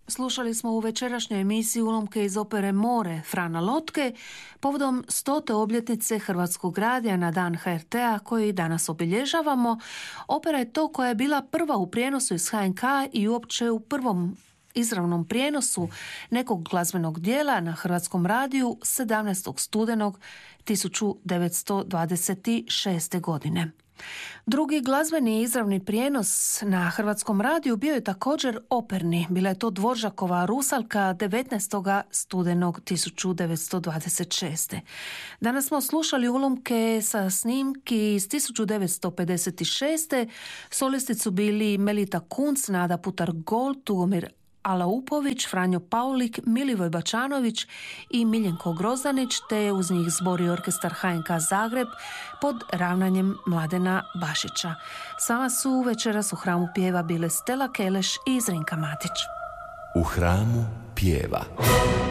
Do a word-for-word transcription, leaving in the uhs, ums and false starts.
Slušali smo u večerašnjoj emisiji ulomke iz opere More Frana Lotke povodom stote obljetnice Hrvatskog radija na dan ha er te-a koji danas obilježavamo. Opera je to koja je bila prva u prijenosu iz ha en ka i uopće u prvom izravnom prijenosu nekog glazbenog dijela na Hrvatskom radiju sedamnaestog studenog tisuću devetsto dvadeset šeste. godine. Drugi glazbeni izravni prijenos na Hrvatskom radiju bio je također operni. Bila je to Dvoržakova Rusalka devetnaestog studenog tisuću devetsto dvadeset šeste. Danas smo slušali ulomke sa snimki iz tisuću devetsto pedeset šeste. Solisti su bili Melita Kunc, Nada Putar-Gol, Tugomir Alaupović, Franjo Paulik, Milivoj Bačanović i Miljenko Grozdanić, te uz njih zbori orkestar ha en ka Zagreb pod ravnanjem Mladena Bašića. S vama su večeras u Hramu pjeva bile Stella Keleš i Zrinka Matić. U Hramu pjeva.